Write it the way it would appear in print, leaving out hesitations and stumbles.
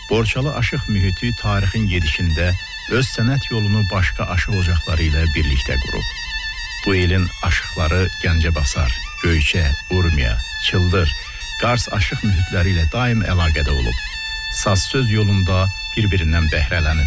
Borçalı aşıq mühiti tarixin gedişində öz sənət yolunu başqa aşıq ocaqları ilə birlikdə qurub. Bu ilin aşıqları Gəncəbasar, Göyçə, Urmiya, Çıldır, Qars aşıq mühitləri ilə daim əlaqədə olub. Saz söz yolunda bir-birindən bəhrələnib.